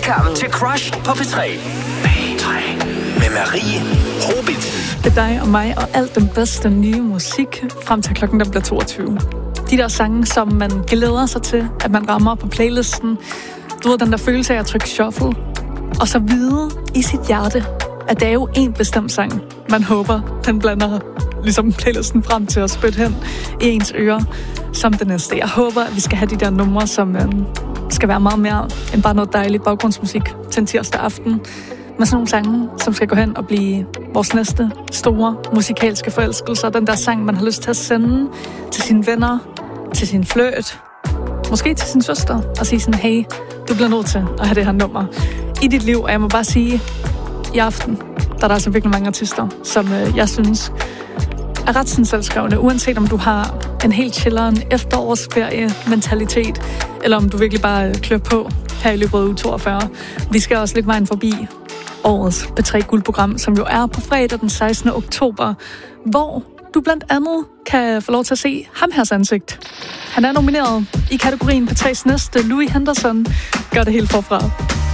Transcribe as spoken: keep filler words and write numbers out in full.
Velkommen til Crush på P tre. P tre med Marie Hobit. Det er dig og mig og alt den bedste nye musik frem til klokken, der bliver toogtyve. De der sange, som man glæder sig til, at man rammer på playlisten. Du ved, den der følelse af at trykke shuffle. Og så vide i sit hjerte, at det er jo en bestemt sang, man håber, den blander ligesom playlisten frem til at spytte hen i ens ører som det næste. Jeg håber, at vi skal have de der numre, som øh, skal være meget mere end bare noget dejligt baggrundsmusik til en tirsdag aften. Med sådan nogle sange, som skal gå hen og blive vores næste store musikalske forelskelser. Den der sang, man har lyst til at sende til sine venner, til sin fløjt, måske til sin søster, og sige sådan, hey, du bliver nødt til at have det her nummer i dit liv. Og jeg må bare sige, i aften, der er der altså virkelig mange artister, som øh, jeg synes er ret sådan selvskrevne, uanset om du har en helt chilleren efterårsferie-mentalitet, eller om du virkelig bare klør på her i løbet af uge toogfyrre. Vi skal også lidt vejen forbi årets P tre Guldprogram, som jo er på fredag den sekstende oktober, hvor du blandt andet kan få lov til at se ham hers ansigt. Han er nomineret i kategorien P tre's næste. Louis Henderson gør det helt forfra.